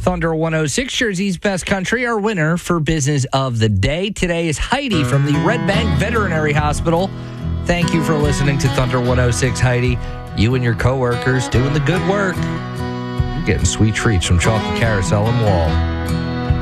Thunder 106 Jersey's Best Country, our winner for Business of the Day. Today is Heidi from the Red Bank Veterinary Hospital. Thank you for listening to Thunder 106, Heidi. You and your coworkers doing the good work. You're getting sweet treats from Chocolate Carousel and Wall.